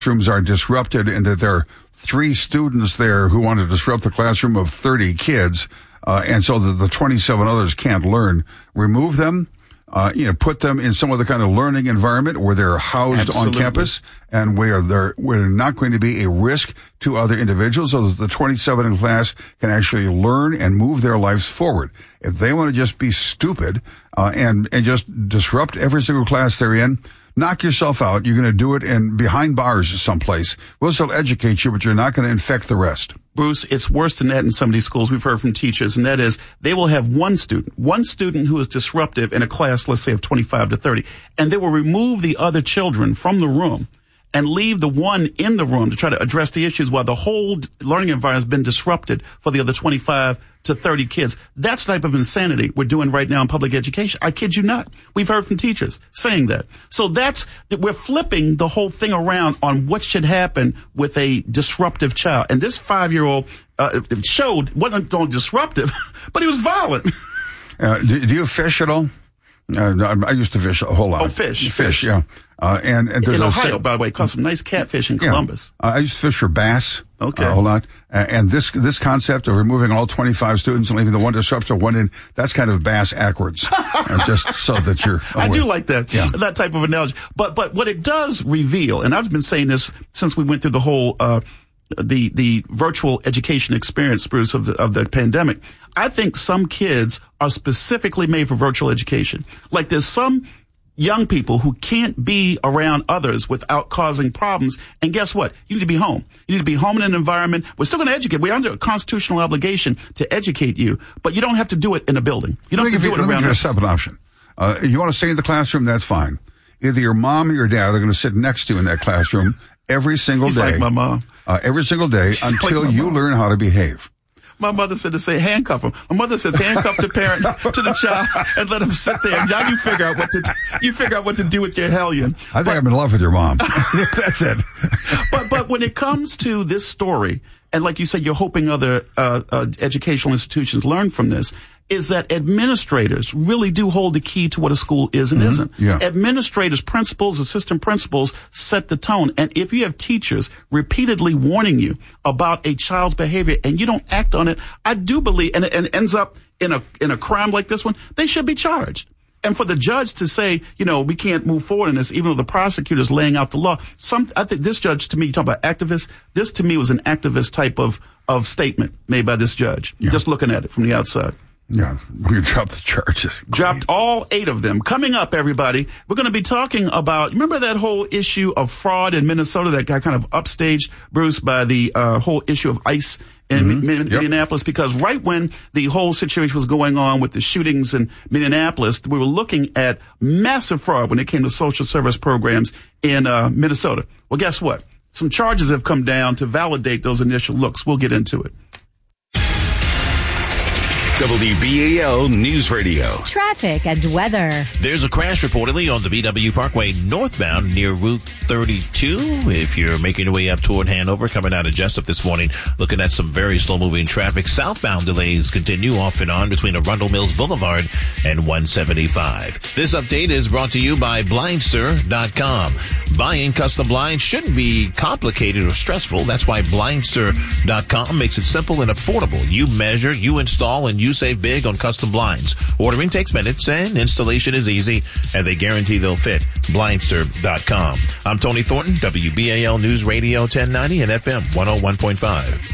classrooms are disrupted and that there are 3 students there who want to disrupt the classroom of 30 kids, and so that the 27 others can't learn, remove them, put them in some other kind of learning environment where they're housed on campus and where they're not going to be a risk to other individuals, so that the 27 in class can actually learn and move their lives forward. If they want to just be stupid, and just disrupt every single class they're in, knock yourself out. You're going to do it behind bars someplace. We'll still educate you, but you're not going to infect the rest. Bruce, it's worse than that in some of these schools. We've heard from teachers, and that is they will have one student who is disruptive in a class, let's say of 25 to 30, and they will remove the other children from the room and leave the one in the room to try to address the issues while the whole learning environment has been disrupted for the other 25 to 30 kids. That's the type of insanity we're doing right now in public education. I kid you not. We've heard from teachers saying that. So we're flipping the whole thing around on what should happen with a disruptive child. And this 5-year-old wasn't only disruptive, but he was violent. Do you fish at all? No, I used to fish a whole lot. Oh, fish, yeah. And in Ohio, by the way, caught some nice catfish in Columbus. I used to fish for bass. Okay. A whole lot. And this concept of removing all 25 students and leaving the one disruptor one in, that's kind of bass backwards. Just so that you're aware. I do like that, that type of analogy. But what it does reveal, and I've been saying this since we went through the whole, the virtual education experience, Bruce, of the pandemic. I think some kids are specifically made for virtual education. Like there's some young people who can't be around others without causing problems. And guess what? You need to be home. You need to be home in an environment. We're still going to educate. We're under a constitutional obligation to educate you, but you don't have to do it in a building. You don't have to do it around us. Let me give you a separate option. You want to stay in the classroom, that's fine. Either your mom or your dad are going to sit next to you in that classroom every single day. He's like my mom. Every single day until you learn how to behave. My mother said to say handcuff him. My mother says handcuff the parent to the child and let him sit there. Now you figure out what to do with your hellion. I think I'm in love with your mom. That's it. But when it comes to this story, and like you said, you're hoping other educational institutions learn from this, is that administrators really do hold the key to what a school is and isn't. Yeah. Administrators, principals, assistant principals set the tone. And if you have teachers repeatedly warning you about a child's behavior and you don't act on it, I do believe, and it ends up in a crime like this one, they should be charged. And for the judge to say, we can't move forward in this, even though the prosecutor's laying out the law. I think this judge, to me, you talk about activists, this to me was an activist type of statement made by this judge, just looking at it from the outside. Yeah, we dropped the charges. Dropped all 8 of them. Coming up, everybody, we're going to be talking about, remember that whole issue of fraud in Minnesota that got kind of upstaged, Bruce, by the whole issue of ICE in Minneapolis? Because right when the whole situation was going on with the shootings in Minneapolis, we were looking at massive fraud when it came to social service programs in Minnesota. Well, guess what? Some charges have come down to validate those initial looks. We'll get into it. WBAL News Radio. Traffic and weather. There's a crash reportedly on the BW Parkway northbound near Route 32. If you're making your way up toward Hanover, coming out of Jessup this morning, looking at some very slow-moving traffic. Southbound delays continue off and on between Arundel Mills Boulevard and 175. This update is brought to you by Blindster.com. Buying custom blinds shouldn't be complicated or stressful. That's why Blindster.com makes it simple and affordable. You measure, you install, and you save big on custom blinds. Ordering takes minutes and installation is easy, and they guarantee they'll fit. Blindster.com. I'm Tony Thornton, WBAL News Radio 1090 and FM 101.5.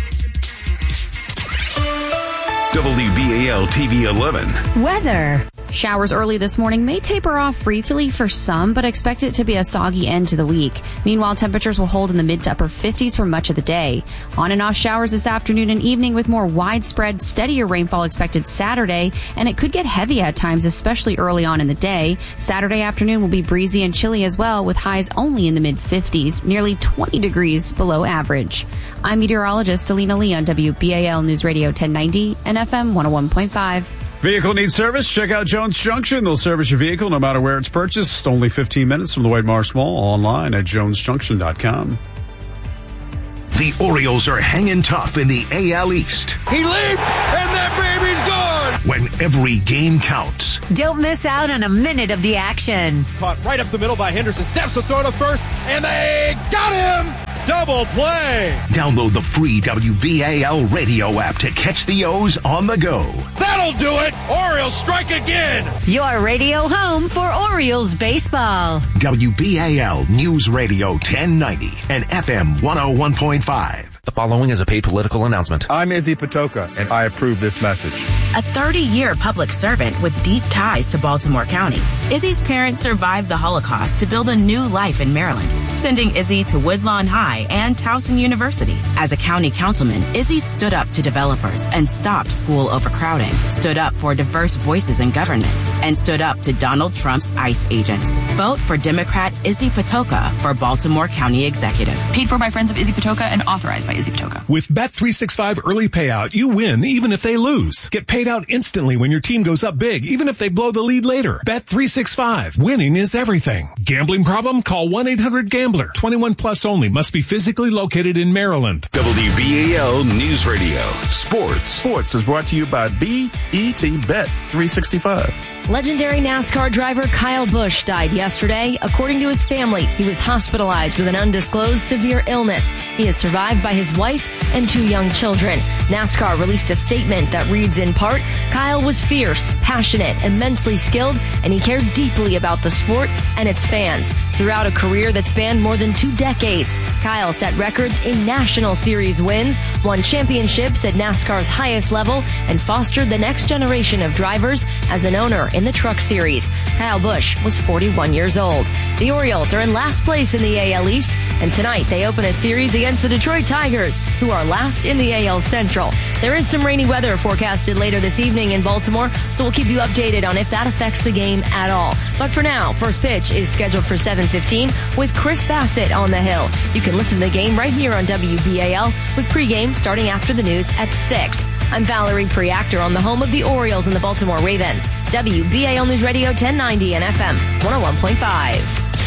WBAL TV 11. Weather. Showers early this morning may taper off briefly for some, but expect it to be a soggy end to the week. Meanwhile, temperatures will hold in the mid to upper 50s for much of the day. On and off showers this afternoon and evening with more widespread, steadier rainfall expected Saturday, and it could get heavy at times, especially early on in the day. Saturday afternoon will be breezy and chilly as well, with highs only in the mid 50s, nearly 20 degrees below average. I'm meteorologist Alina Lee on WBAL News Radio 1090 and FM 101.5. Vehicle needs service? Check out Jones Junction. They'll service your vehicle no matter where it's purchased. Only 15 minutes from the White Marsh Mall. Online at jonesjunction.com. The Orioles are hanging tough in the AL East. He leaps, and that baby's gone! When every game counts. Don't miss out on a minute of the action. Caught right up the middle by Henderson. Steps to throw to first. and they got him! Double play! Download the free WBAL radio app to catch the O's on the go. That'll do it! Orioles strike again! Your radio home for Orioles baseball. WBAL News Radio 1090 and FM 101.5. The following is a paid political announcement. I'm Izzy Patoka, and I approve this message. A 30-year public servant with deep ties to Baltimore County, Izzy's parents survived the Holocaust to build a new life in Maryland, sending Izzy to Woodlawn High and Towson University. As a county councilman, Izzy stood up to developers and stopped school overcrowding, stood up for diverse voices in government, and stood up to Donald Trump's ICE agents. Vote for Democrat Izzy Patoka for Baltimore County Executive. Paid for by friends of Izzy Patoka and authorized by Izzy Patoka. With Bet365 early payout, you win even if they lose. Get paid out instantly when your team goes up big, even if they blow the lead later. Bet365. Winning is everything. Gambling problem? Call 1-800-GAMBLER. 21 plus only. Must be physically located in Maryland. WBAL News Radio. Sports. Sports is brought to you by BET Bet 365. Legendary NASCAR driver Kyle Busch died yesterday. According to his family, he was hospitalized with an undisclosed severe illness. He is survived by his wife and 2 young children. NASCAR released a statement that reads in part, Kyle was fierce, passionate, immensely skilled, and he cared deeply about the sport and its fans. Throughout a career that spanned more than 2 decades, Kyle set records in National Series wins, won championships at NASCAR's highest level, and fostered the next generation of drivers as an owner in the Truck Series. Kyle Busch was 41 years old. The Orioles are in last place in the AL East, and tonight they open a series against the Detroit Tigers, who are last in the AL Central. There is some rainy weather forecasted later this evening in Baltimore, so we'll keep you updated on if that affects the game at all. But for now, first pitch is scheduled for 7:15 with Chris Bassett on the hill. You can listen to the game right here on WBAL with pregame starting after the news at 6. I'm Valerie Preactor on the home of the Orioles and the Baltimore Ravens. WBAL News Radio 1090 and FM 101.5.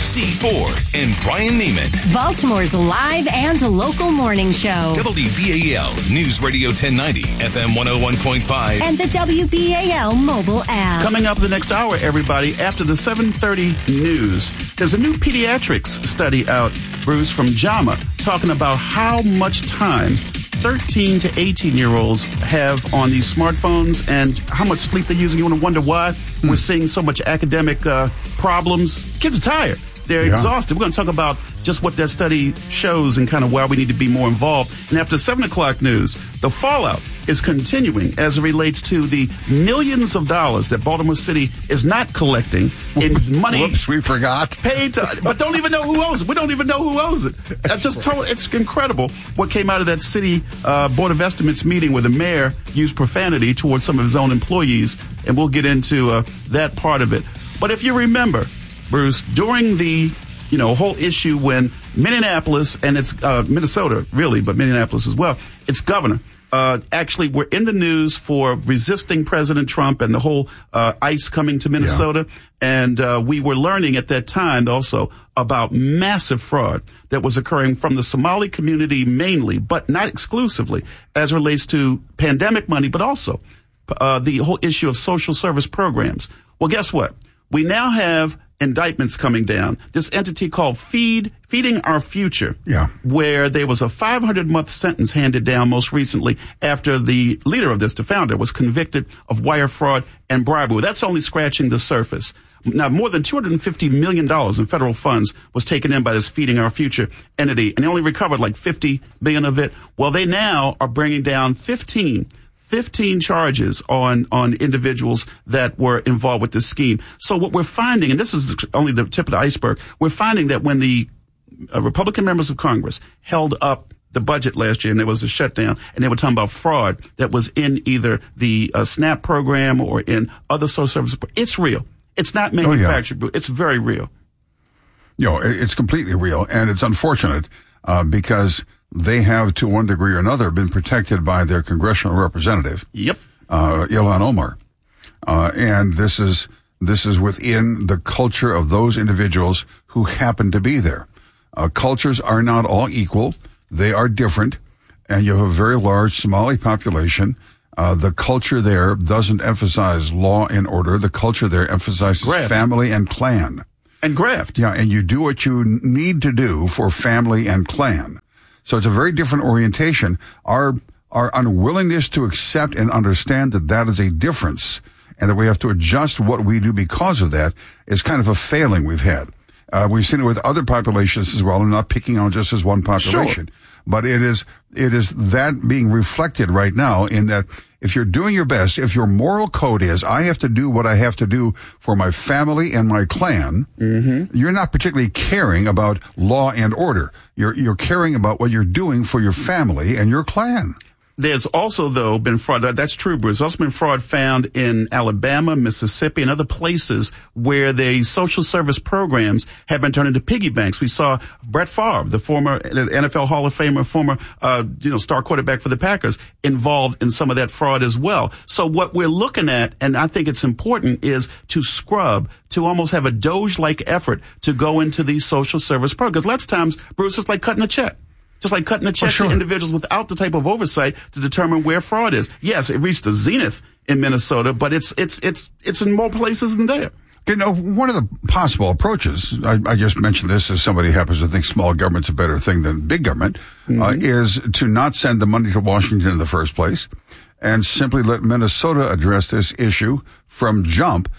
C4 and Brian Neiman. Baltimore's live and local morning show. WBAL News Radio 1090, FM 101.5. And the WBAL mobile app. Coming up in the next hour, everybody, after the 7:30 news, there's a new pediatrics study out, Bruce, from JAMA, talking about how much time 13 to 18-year-olds have on these smartphones and how much sleep they're using. You want to wonder why we're seeing so much academic problems. Kids are tired. They're exhausted. We're going to talk about just what that study shows and kind of why we need to be more involved. And after 7 o'clock news, the fallout is continuing as it relates to the millions of dollars that Baltimore City is not collecting in money. Whoops, we forgot. Paid to, but don't even know who owes it. We don't even know who owes it. That's just total. It's incredible what came out of that city Board of Estimates meeting where the mayor used profanity towards some of his own employees, and we'll get into that part of it. But if you remember, Bruce, during the whole issue when Minneapolis and it's Minnesota really, but Minneapolis as well, its governor actually were in the news for resisting President Trump and the whole ICE coming to Minnesota. Yeah. And we were learning at that time also about massive fraud that was occurring from the Somali community mainly, but not exclusively, as relates to pandemic money, but also the whole issue of social service programs. Well, guess what? We now have indictments coming down. This entity called Feeding Our Future, where there was a 500-month sentence handed down most recently after the leader of this, the founder, was convicted of wire fraud and bribery. That's only scratching the surface. Now, more than $250 million in federal funds was taken in by this Feeding Our Future entity, and they only recovered like $50 million of it. Well, they now are bringing down 15 charges on individuals that were involved with this scheme. So what we're finding, and this is only the tip of the iceberg, we're finding that when the Republican members of Congress held up the budget last year and there was a shutdown and they were talking about fraud that was in either the SNAP program or in other social services, it's real. It's not manufactured. It's very real. It's completely real, and it's unfortunate because they have, to one degree or another, been protected by their congressional representative. Yep. Ilhan Omar. And this is within the culture of those individuals who happen to be there. Cultures are not all equal. They are different. And you have a very large Somali population. The culture there doesn't emphasize law and order. The culture there emphasizes family and clan. And graft. Yeah, and you do what you need to do for family and clan. So it's a very different orientation. Our unwillingness to accept and understand that is a difference and that we have to adjust what we do because of that is kind of a failing we've had. We've seen it with other populations as well, and not picking on just as one population. Sure. But it is that being reflected right now in that if you're doing your best, if your moral code is, I have to do what I have to do for my family and my clan, you're not particularly caring about law and order. You're caring about what you're doing for your family and your clan. There's also, though, been fraud. That's true, Bruce. There's also been fraud found in Alabama, Mississippi, and other places where the social service programs have been turned into piggy banks. We saw Brett Favre, the former NFL Hall of Famer, former, star quarterback for the Packers, involved in some of that fraud as well. So what we're looking at, and I think it's important, is to scrub, to almost have a Doge-like effort to go into these social service programs. Lots of times, Bruce, it's like cutting a check. Just like cutting a check to individuals without the type of oversight to determine where fraud is. Yes, it reached the zenith in Minnesota, but it's in more places than there. You know, one of the possible approaches, I just mentioned this as somebody who happens to think small government's a better thing than big government, is to not send the money to Washington in the first place and simply let Minnesota address this issue from jump,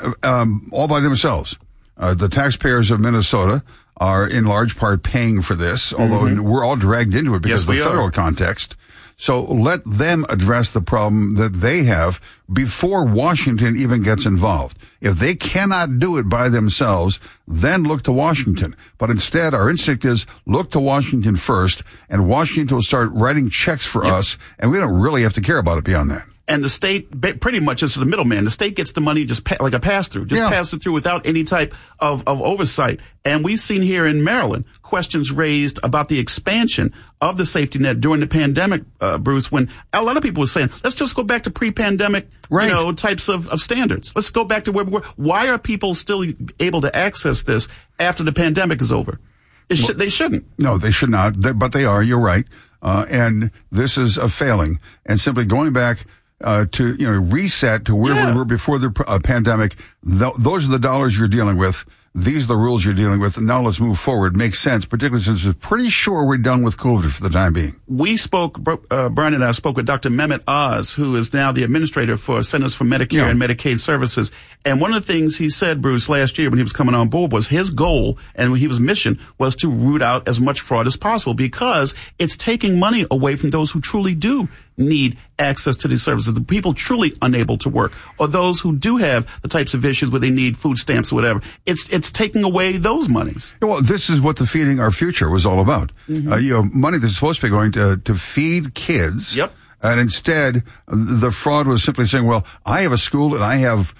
all by themselves. The taxpayers of Minnesota are in large part paying for this, although we're all dragged into it because of the federal context. So let them address the problem that they have before Washington even gets involved. If they cannot do it by themselves, then look to Washington. But instead, our instinct is look to Washington first, and Washington will start writing checks for us, and we don't really have to care about it beyond that. And the state pretty much is the middleman. The state gets the money just like a pass-through, pass it through without any type of oversight. And we've seen here in Maryland questions raised about the expansion of the safety net during the pandemic, Bruce, when a lot of people were saying, let's just go back to pre-pandemic, types of standards. Let's go back to where we were. Why are people still able to access this after the pandemic is over? They shouldn't. No, they should not, but they are. You're right. And this is a failing. And simply going back to reset to where we were before the pandemic. Those are the dollars you're dealing with. These are the rules you're dealing with. And now let's move forward. Makes sense, particularly since we're pretty sure we're done with COVID for the time being. We spoke, Brian and I spoke with Dr. Mehmet Oz, who is now the administrator for Centers for Medicare and Medicaid Services. And one of the things he said, Bruce, last year when he was coming on board was his goal and his mission was to root out as much fraud as possible because it's taking money away from those who truly do need access to these services, the people truly unable to work, or those who do have the types of issues where they need food stamps or whatever. It's taking away those monies. Well, this is what the Feeding Our Future was all about. Money that's supposed to be going to feed kids. Yep. And instead, the fraud was simply saying, well, I have a school and I have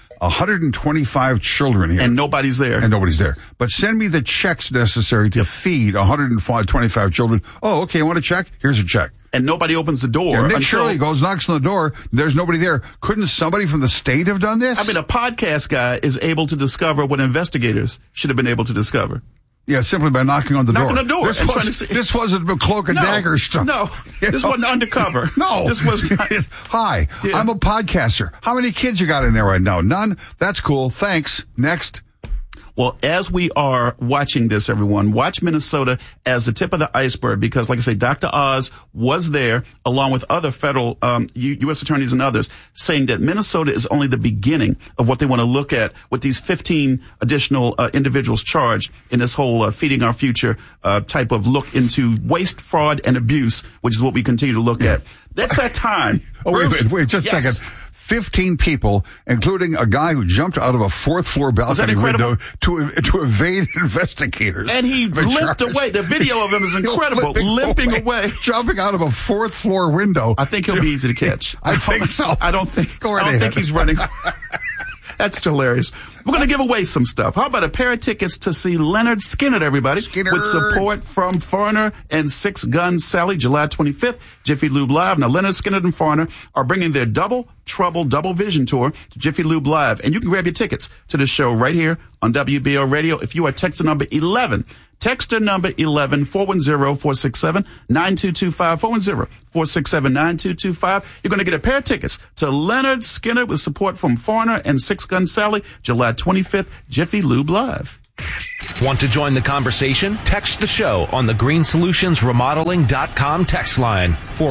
125 children here. And nobody's there. But send me the checks necessary to feed 125 children. Oh, okay, you want a check? Here's a check. And nobody opens the door. And Nick Shirley goes, knocks on the door. There's nobody there. Couldn't somebody from the state have done this? I mean, a podcast guy is able to discover what investigators should have been able to discover. Yeah, simply by knocking on the door. Knocking on the door. This wasn't cloak and dagger stuff. No, this wasn't undercover. No. This was not. Hi, I'm a podcaster. How many kids you got in there right now? None? That's cool. Thanks. Next. Well, as we are watching this, everyone, watch Minnesota as the tip of the iceberg because, like I say, Dr. Oz was there along with other federal U.S. attorneys and others saying that Minnesota is only the beginning of what they want to look at with these 15 additional individuals charged in this whole Feeding Our Future type of look into waste, fraud, and abuse, which is what we continue to look at. That's that time. Wait, just a second. 15 people, including a guy who jumped out of a fourth-floor balcony window to evade investigators. And he limped away. The video of him is incredible. Limping away. Jumping out of a fourth-floor window. I think he'll be easy to catch. I think so. I don't think he's running. That's hilarious. We're going to give away some stuff. How about a pair of tickets to see Leonard Skinner, everybody? With support from Foreigner and Six Gun Sally, July 25th, Jiffy Lube Live. Now, Leonard Skinner and Foreigner are bringing their Double Trouble, Double Vision tour to Jiffy Lube Live. And you can grab your tickets to the show right here on WBL Radio if you are texter number 11. Texter number 11, 410-467-9225, 410-467-9225. You're going to get a pair of tickets to Leonard Skinner with support from Foreigner and Six Gun Sally, July 25th, Jiffy Lube Live. Want to join the conversation? Text the show on the greensolutionsremodeling.com text line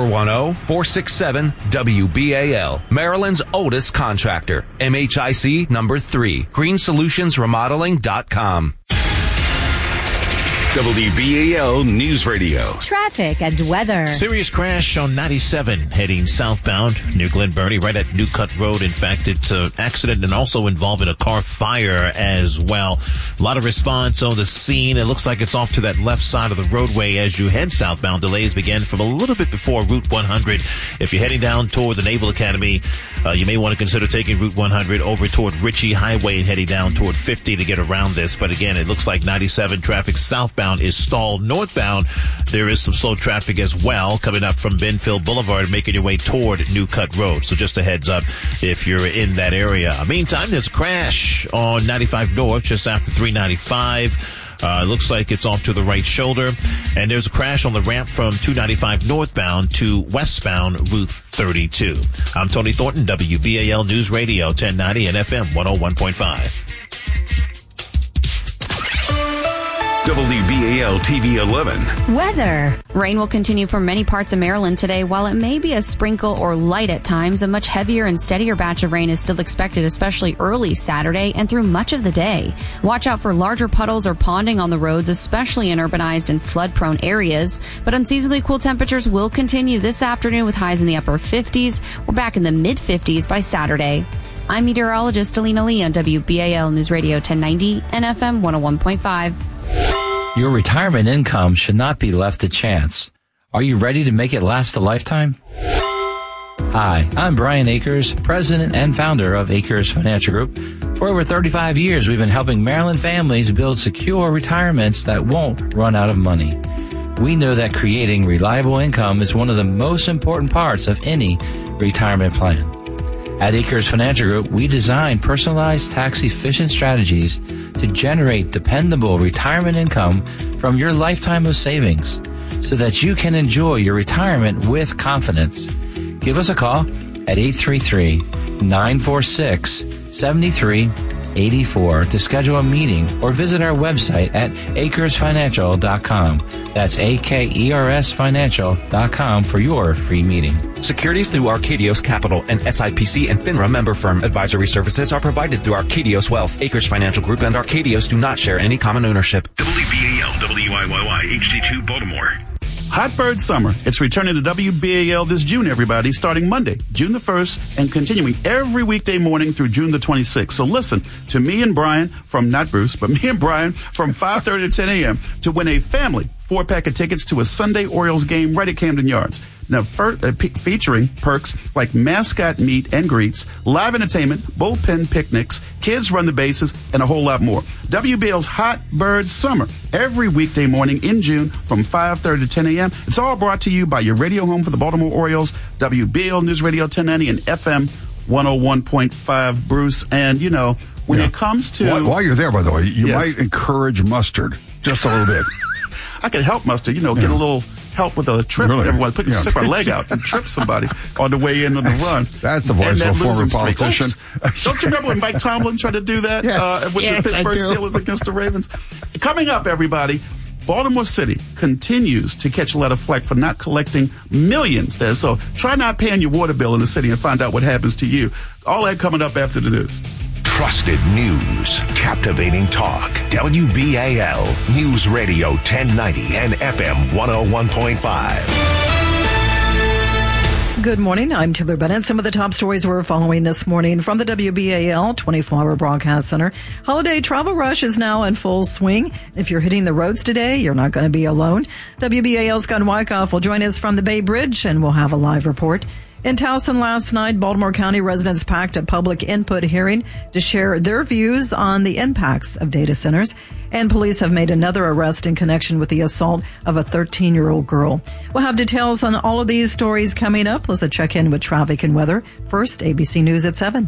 410-467-WBAL. Maryland's oldest contractor. MHIC number 3. greensolutionsremodeling.com. WBAL News Radio. Traffic and weather. Serious crash on 97 heading southbound near Glen Burnie, right at New Cut Road. In fact, it's an accident and also involving a car fire as well. A lot of response on the scene. It looks like it's off to that left side of the roadway as you head southbound. Delays begin from a little bit before Route 100. If you're heading down toward the Naval Academy, you may want to consider taking Route 100 over toward Ritchie Highway and heading down toward 50 to get around this. But again, it looks like 97 traffic southbound is stalled. Northbound, there is some slow traffic as well coming up from Benfield Boulevard, making your way toward New Cut Road. So just a heads up if you're in that area. Meantime, there's a crash on 95 North just after 395. It looks like it's off to the right shoulder. And there's a crash on the ramp from 295 northbound to westbound Route 32. I'm Tony Thornton, WBAL News Radio 1090 and FM 101.5. WBAL TV 11. Weather. Rain will continue for many parts of Maryland today. While it may be a sprinkle or light at times, a much heavier and steadier batch of rain is still expected, especially early Saturday and through much of the day. Watch out for larger puddles or ponding on the roads, especially in urbanized and flood-prone areas. But unseasonably cool temperatures will continue this afternoon with highs in the upper 50s. We're back in the mid-50s by Saturday. I'm meteorologist Alina Lee on WBAL News Radio 1090 and FM 101.5. Your retirement income should not be left to chance. Are you ready to make it last a lifetime? Hi, I'm Brian Akers, president and founder of Akers Financial Group. For over 35 years, we've been helping Maryland families build secure retirements that won't run out of money. We know that creating reliable income is one of the most important parts of any retirement plan. At Akers Financial Group, we design personalized tax-efficient strategies to generate dependable retirement income from your lifetime of savings so that you can enjoy your retirement with confidence. Give us a call at 833-946-7384 to schedule a meeting or visit our website at akersfinancial.com. That's AKERSfinancial.com for your free meeting. Securities through Arcadios Capital and SIPC and FINRA member firm. Advisory services are provided through Arcadios Wealth. Akers Financial Group and Arcadios do not share any common ownership. WBAL WIYY HD2 Baltimore. Hot Bird Summer. It's returning to WBAL this June, everybody, starting Monday, June the 1st, and continuing every weekday morning through June the 26th. So listen to me and Brian from, not Bruce, but me and Brian from 5:30 to 10 a.m. to win a family 4-pack of tickets to a Sunday Orioles game right at Camden Yards. Now, featuring perks like mascot meet and greets, live entertainment, bullpen picnics, kids run the bases, and a whole lot more. WBL's Hot Bird Summer, every weekday morning in June from 5:30 to 10 a.m. It's all brought to you by your radio home for the Baltimore Orioles, WBL News Radio 1090 and FM 101.5, Bruce. And, you know, when it comes to... While you're there, by the way, you might encourage Mustard just a little bit. I could help Mustard, get a little... help with a trip. Really? Everyone stick our leg out and trip somebody on the way in on the run. That's the voice of a former politician. Don't you remember when Mike Tomlin tried to do that with the Pittsburgh Steelers against the Ravens? Coming up, everybody, Baltimore City continues to catch a lot of flack for not collecting millions there. So try not paying your water bill in the city and find out what happens to you. All that coming up after the news. Trusted news, captivating talk. WBAL News Radio 1090 and FM 101.5. Good morning. I'm Taylor Bennett. Some of the top stories we're following this morning from the WBAL 24-hour broadcast center. Holiday travel rush is now in full swing. If you're hitting the roads today, you're not going to be alone. WBAL's Scott Wyckoff will join us from the Bay Bridge, and we'll have a live report. In Towson last night, Baltimore County residents packed a public input hearing to share their views on the impacts of data centers. And police have made another arrest in connection with the assault of a 13-year-old girl. We'll have details on all of these stories coming up. Let's check in with traffic and weather. First, ABC News at 7.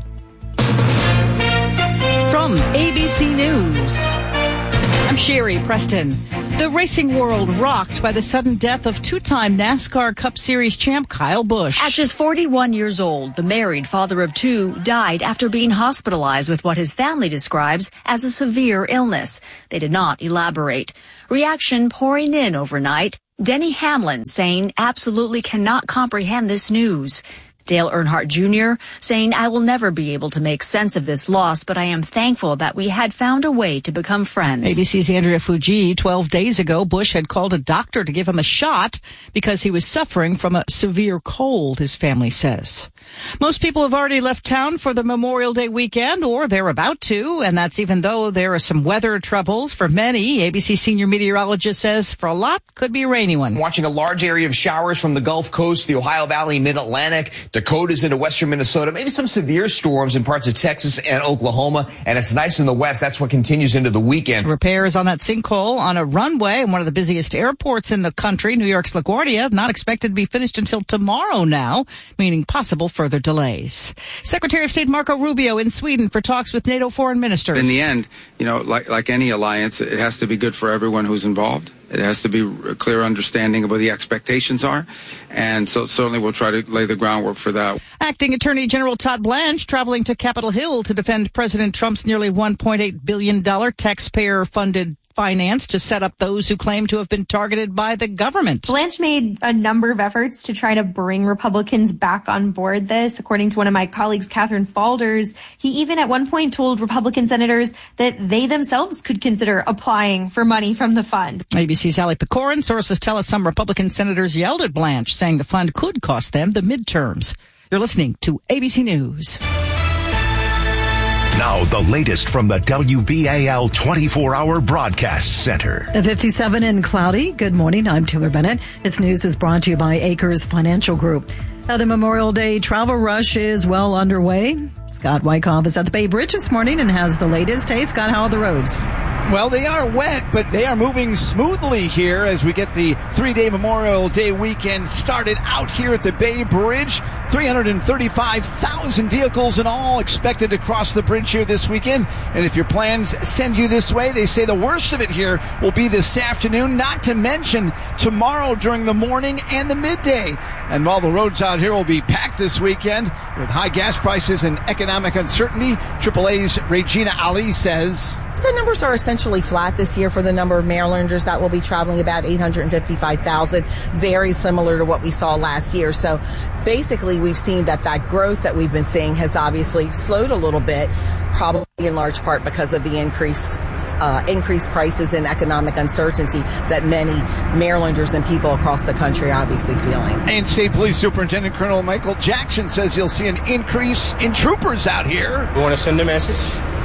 From ABC News, I'm Sherry Preston. The racing world rocked by the sudden death of two-time NASCAR Cup Series champ Kyle Busch. At just 41 years old, the married father of two died after being hospitalized with what his family describes as a severe illness. They did not elaborate. Reaction pouring in overnight. Denny Hamlin saying absolutely cannot comprehend this news. Dale Earnhardt Jr. saying, I will never be able to make sense of this loss, but I am thankful that we had found a way to become friends. ABC's Andrea Fuji, 12 days ago, Busch had called a doctor to give him a shot because he was suffering from a severe cold, his family says. Most people have already left town for the Memorial Day weekend, or they're about to, and that's even though there are some weather troubles for many. ABC senior meteorologist says for a lot, could be a rainy one. Watching a large area of showers from the Gulf Coast, the Ohio Valley, Mid-Atlantic, Dakotas into western Minnesota, maybe some severe storms in parts of Texas and Oklahoma, and it's nice in the west. That's what continues into the weekend. Repairs on that sinkhole on a runway in one of the busiest airports in the country, New York's LaGuardia, not expected to be finished until tomorrow now, meaning possible further delays. Secretary of State Marco Rubio in Sweden for talks with NATO foreign ministers. In the end, like any alliance, it has to be good for everyone who's involved. It has to be a clear understanding of what the expectations are. And so certainly we'll try to lay the groundwork for that. Acting Attorney General Todd Blanche traveling to Capitol Hill to defend President Trump's nearly $1.8 billion taxpayer-funded finance to set up those who claim to have been targeted by the government. Blanche made a number of efforts to try to bring Republicans back on board this. According to one of my colleagues, Catherine Falders, he even at one point told Republican senators that they themselves could consider applying for money from the fund. ABC's Ali Pecorin, sources tell us some Republican senators yelled at Blanche, saying the fund could cost them the midterms. You're listening to ABC News. Now, the latest from the WBAL 24-hour broadcast center. At 57 and cloudy. Good morning. I'm Taylor Bennett. This news is brought to you by Acres Financial Group. The Memorial Day travel rush is well underway. Scott Wyckoff is at the Bay Bridge this morning and has the latest. Hey, Scott, how are the roads? Well, they are wet, but they are moving smoothly here as we get the 3-day Memorial Day weekend started out here at the Bay Bridge. 335,000 vehicles in all expected to cross the bridge here this weekend. And if your plans send you this way, they say the worst of it here will be this afternoon, not to mention tomorrow during the morning and the midday. And while the roads out here will be packed this weekend with high gas prices and economic uncertainty, AAA's Regina Ali says, the numbers are essentially flat this year for the number of Marylanders that will be traveling, about 855,000, very similar to what we saw last year. So basically we've seen that growth that we've been seeing has obviously slowed a little bit, probably in large part because of the increased prices and economic uncertainty that many Marylanders and people across the country are obviously feeling. And State Police Superintendent Colonel Michael Jackson says you'll see an increase in troopers out here. We want to send a message.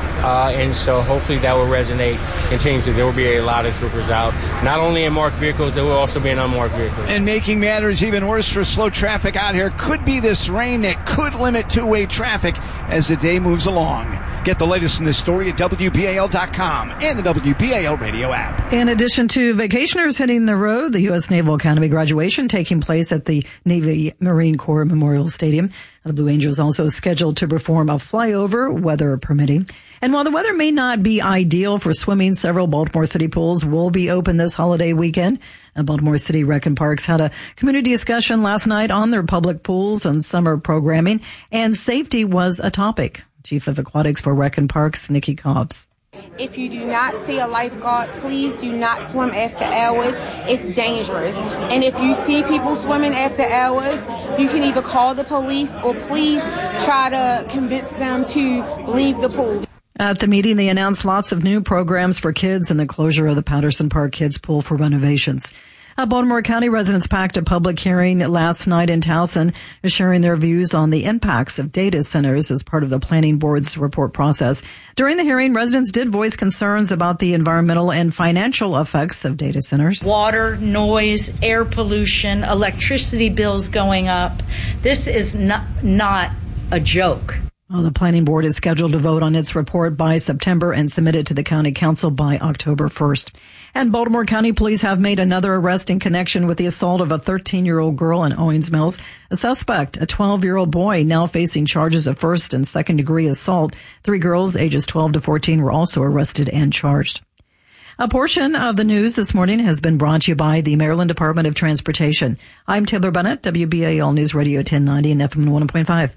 And so hopefully that will resonate continuously. There will be a lot of troopers out, not only in marked vehicles, there will also be in unmarked vehicles. And making matters even worse for slow traffic out here could be this rain that could limit two-way traffic as the day moves along. Get the latest in this story at WBAL.com and the WBAL radio app. In addition to vacationers hitting the road, the U.S. Naval Academy graduation taking place at the Navy Marine Corps Memorial Stadium. The Blue Angels also scheduled to perform a flyover, weather permitting. And while the weather may not be ideal for swimming, several Baltimore City pools will be open this holiday weekend. And Baltimore City Rec and Parks had a community discussion last night on their public pools and summer programming, and safety was a topic. Chief of Aquatics for Rec and Parks, Nikki Cobbs. If you do not see a lifeguard, please do not swim after hours. It's dangerous. And if you see people swimming after hours, you can either call the police or please try to convince them to leave the pool. At the meeting, they announced lots of new programs for kids and the closure of the Patterson Park Kids Pool for renovations. Baltimore County residents packed a public hearing last night in Towson, sharing their views on the impacts of data centers as part of the planning board's report process. During the hearing, residents did voice concerns about the environmental and financial effects of data centers. Water, noise, air pollution, electricity bills going up. This is not a joke. Well, the planning board is scheduled to vote on its report by September and submit it to the county council by October 1st. And Baltimore County police have made another arrest in connection with the assault of a 13-year-old girl in Owings Mills. A suspect, a 12-year-old boy, now facing charges of first and second degree assault. 3 girls ages 12 to 14 were also arrested and charged. A portion of the news this morning has been brought to you by the Maryland Department of Transportation. I'm Taylor Bennett, WBAL News Radio 1090 and FM 101.5.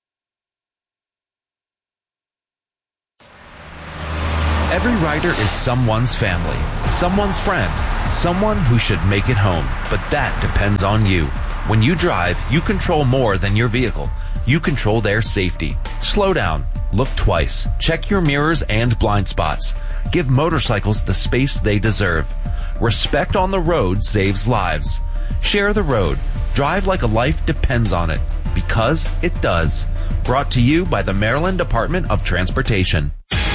Every rider is someone's family, someone's friend, someone who should make it home. But that depends on you. When you drive, you control more than your vehicle. You control their safety. Slow down. Look twice. Check your mirrors and blind spots. Give motorcycles the space they deserve. Respect on the road saves lives. Share the road. Drive like a life depends on it. Because it does. Brought to you by the Maryland Department of Transportation.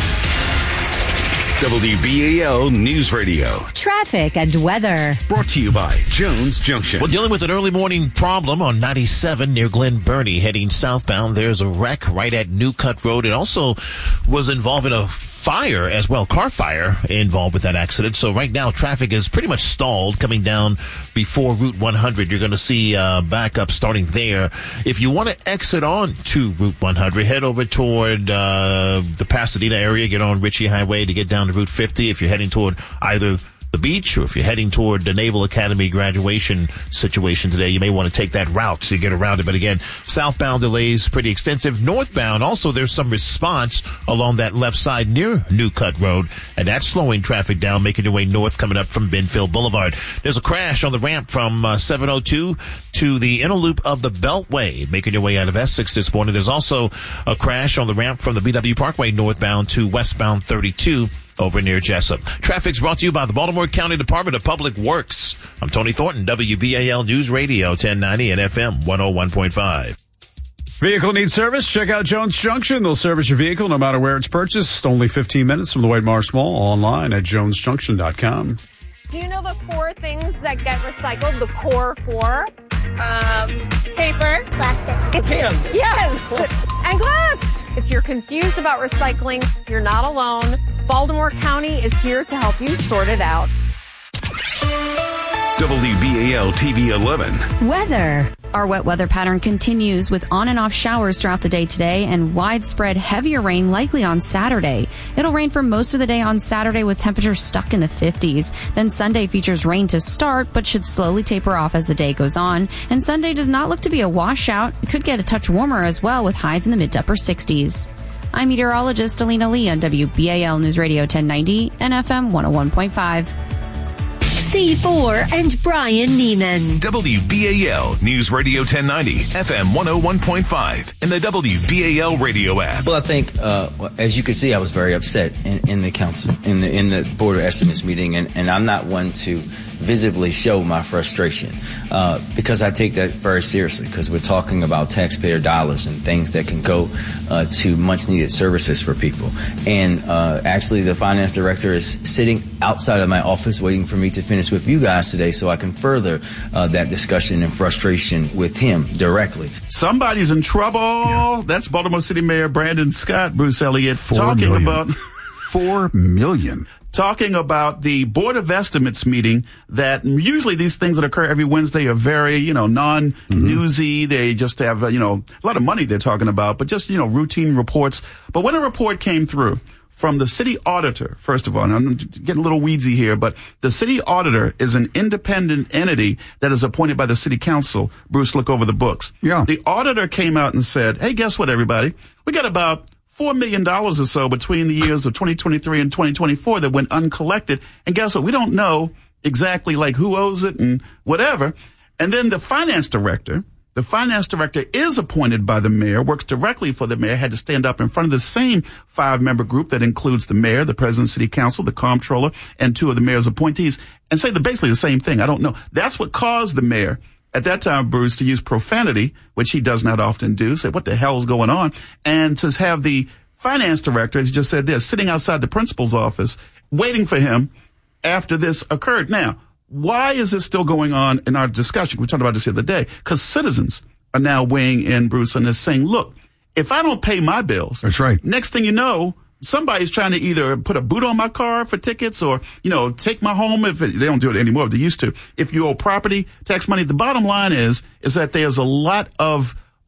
WBAL News Radio. Traffic and weather. Brought to you by Jones Junction. Well, dealing with an early morning problem on 97 near Glen Burnie heading southbound. There's a wreck right at New Cut Road. It also was involving a fire as well, car fire involved with that accident. So right now traffic is pretty much stalled coming down before Route 100. You're going to see backup starting there. If you want to exit on to Route 100, head over toward the Pasadena area, get on Ritchie Highway to get down to Route 50. If you're heading toward either the beach, or if you're heading toward the Naval Academy graduation situation today, you may want to take that route to get around it. But again, southbound delays pretty extensive. Northbound, also there's some response along that left side near New Cut Road, and that's slowing traffic down, making your way north coming up from Benfield Boulevard. There's a crash on the ramp from 702 to the inner loop of the Beltway, making your way out of Essex this morning. There's also a crash on the ramp from the BW Parkway northbound to westbound 32 over near Jessup. Traffic's brought to you by the Baltimore County Department of Public Works. I'm Tony Thornton, WBAL News Radio 1090 and FM 101.5. Vehicle needs service? Check out Jones Junction. They'll service your vehicle no matter where it's purchased. Only 15 minutes from the White Marsh Mall. Online at jonesjunction.com. Do you know the 4 things that get recycled? The core 4? Paper. Plastic. Can. Yes. And glass. If you're confused about recycling, you're not alone. Baltimore County is here to help you sort it out. WBAL TV 11. Weather. Our wet weather pattern continues with on and off showers throughout the day today and widespread heavier rain likely on Saturday. It'll rain for most of the day on Saturday with temperatures stuck in the 50s. Then Sunday features rain to start but should slowly taper off as the day goes on. And Sunday does not look to be a washout. It could get a touch warmer as well with highs in the mid to upper 60s. I'm meteorologist Alina Lee on WBAL News Radio 1090 and FM 101.5. C4 and Brian Neiman. WBAL News Radio 1090, FM 101.5, and the WBAL radio app. Well, I think, as you can see, I was very upset in the council, in the Board of Estimates meeting, and I'm not one to visibly show my frustration because I take that very seriously because we're talking about taxpayer dollars and things that can go to much needed services for people. And actually the finance director is sitting outside of my office waiting for me to finish with you guys today so I can further that discussion and frustration with him directly. Somebody's in trouble. Yeah. That's Baltimore City Mayor Brandon Scott, Bruce Elliott, talking about $4 million. Talking about the Board of Estimates meeting that usually these things that occur every Wednesday are very, non-newsy. They just have, a lot of money they're talking about, but just, routine reports. But when a report came through from the city auditor, first of all, and I'm getting a little weedsy here, but the city auditor is an independent entity that is appointed by the city council. Bruce, look over the books. Yeah. The auditor came out and said, hey, guess what, everybody? We got about $4 million or so between the years of 2023 and 2024 that went uncollected. And guess what? We don't know exactly who owes it and whatever. And then the finance director is appointed by the mayor, works directly for the mayor, had to stand up in front of the same 5-member group that includes the mayor, the president of the city council, the comptroller, and 2 of the mayor's appointees and say basically the same thing. I don't know. That's what caused the mayor at that time, Bruce, to use profanity, which he does not often do, say, what the hell is going on? And to have the finance director, as you just said, sitting outside the principal's office, waiting for him after this occurred. Now, why is this still going on in our discussion? We talked about this the other day, because citizens are now weighing in, Bruce, on this saying, look, if I don't pay my bills, that's right. Next thing you know, somebody's trying to either put a boot on my car for tickets or, take my home if they don't do it anymore, but they used to. If you owe property tax money, the bottom line is that there's a lot of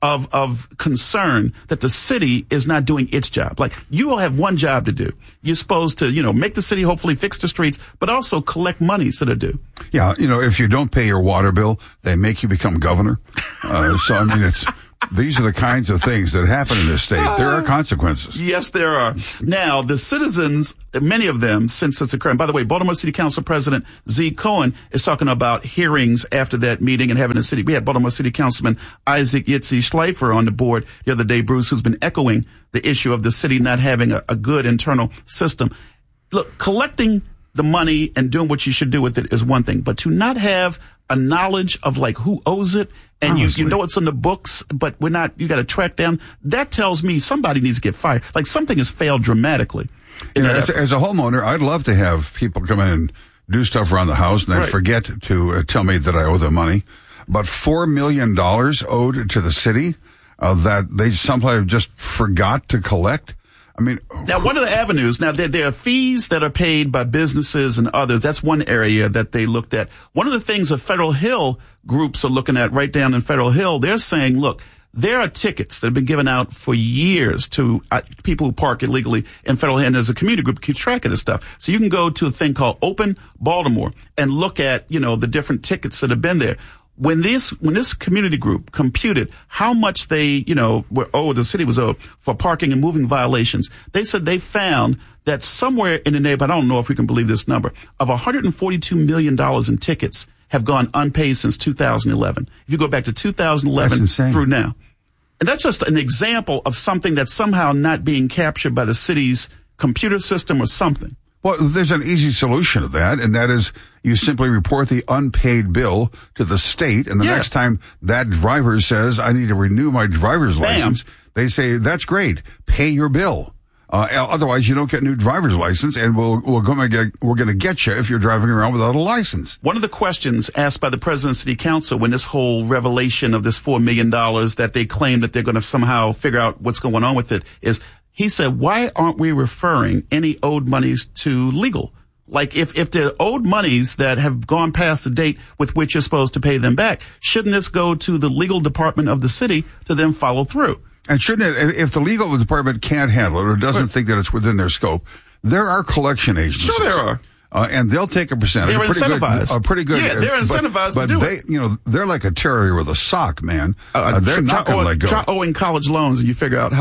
of concern that the city is not doing its job. Like, you all have one job to do. You're supposed to, make the city hopefully fix the streets, but also collect monies that are due. Yeah, if you don't pay your water bill, they make you become governor. So, I mean, these are the kinds of things that happen in this state. There are consequences. Yes, there are. Now, the citizens, many of them, since it's occurring, by the way, Baltimore City Council President Z. Cohen is talking about hearings after that meeting and having a city. We had Baltimore City Councilman Isaac Yitzi Schleifer on the board the other day, Bruce, who's been echoing the issue of the city not having a good internal system. Look, collecting the money and doing what you should do with it is one thing, but to not have a knowledge of like who owes it, and you know it's in the books, but you got to track down. That tells me somebody needs to get fired. Like, something has failed dramatically. As a homeowner, I'd love to have people come in and do stuff around the house and then forget to tell me that I owe them money. But $4 million owed to the city that they somehow just forgot to collect. I mean, now, one of the avenues, now there are fees that are paid by businesses and others. That's one area that they looked at. One of the things the Federal Hill groups are looking at right down in Federal Hill, they're saying, look, there are tickets that have been given out for years to people who park illegally in Federal Hill, and there's a community group that keeps track of this stuff. So you can go to a thing called Open Baltimore and look at, the different tickets that have been there. When this community group computed how much they, were owed, the city was owed for parking and moving violations, they said they found that somewhere in the neighborhood, I don't know if we can believe this number, of $142 million in tickets have gone unpaid since 2011. If you go back to 2011 through now. And that's just an example of something that's somehow not being captured by the city's computer system or something. Well, there's an easy solution to that, and that is you simply report the unpaid bill to the state, and the next time that driver says, I need to renew my driver's license, they say, that's great, pay your bill. Otherwise, you don't get a new driver's license, and we're going to get you if you're driving around without a license. One of the questions asked by the President of City Council when this whole revelation of this $4 million that they claim that they're going to somehow figure out what's going on with it is, he said, why aren't we referring any owed monies to legal? Like, if they're owed monies that have gone past the date with which you're supposed to pay them back, shouldn't this go to the legal department of the city to then follow through? And shouldn't it, if the legal department can't handle it or doesn't think that it's within their scope, there are collection agencies. Sure there are. And they'll take a percentage. They're incentivized. Pretty good. Yeah, they're incentivized to do it. But they're like a terrier with a sock, man. They're not going to let go. Try owing college loans and you figure out